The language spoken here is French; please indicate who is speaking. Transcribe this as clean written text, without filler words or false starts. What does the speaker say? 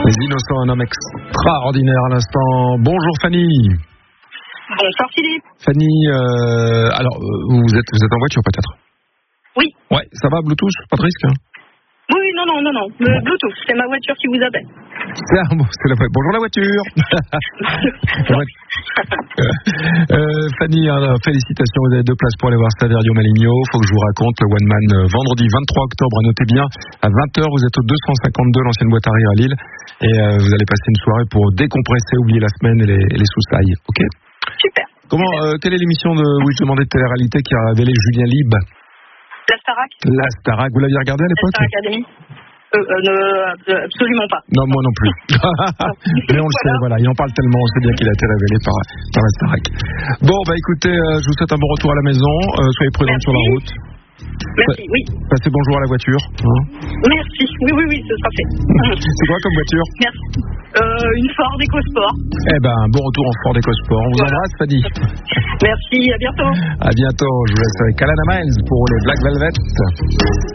Speaker 1: Les Innocents, un homme extraordinaire à l'instant. Bonjour Fanny.
Speaker 2: Bonsoir Philippe.
Speaker 1: Fanny, alors vous êtes en voiture peut-être?
Speaker 2: Oui.
Speaker 1: Ouais, ça va, Bluetooth? Pas de risque?
Speaker 2: Oui, non. Le Bluetooth, c'est ma voiture qui vous appelle.
Speaker 1: Bonjour la voiture. Fanny, félicitations, vous avez 2 places pour aller voir Saverio Maligno. Faut que je vous raconte le One Man vendredi 23 octobre, notez bien, à 20h, vous êtes au 252, l'ancienne boîte à rire à Lille, et vous allez passer une soirée pour décompresser, oublier la semaine et les sous-sailles, ok?
Speaker 2: Super.
Speaker 1: Quelle est l'émission où je demandais de télé-réalité qui a révélé Julien Lib?
Speaker 2: La Starac.
Speaker 1: La Starac, vous l'aviez regardé à l'époque?
Speaker 2: La Star Academy. Absolument pas.
Speaker 1: Non, moi non plus. Mais on le sait, voilà, il en parle tellement, on sait bien qu'il a été révélé par la Starac. Bon, écoutez, je vous souhaite un bon retour à la maison, soyez prudents sur la route.
Speaker 2: Merci, oui.
Speaker 1: Passez bonjour à la voiture.
Speaker 2: Merci, oui, ce sera fait.
Speaker 1: C'est quoi comme voiture?
Speaker 2: Merci. Une Ford EcoSport.
Speaker 1: Bon retour en Ford EcoSport. On vous embrasse, Fanny.
Speaker 2: Merci, à bientôt.
Speaker 1: À bientôt, je vous laisse avec Alana Miles pour les Black Velvet.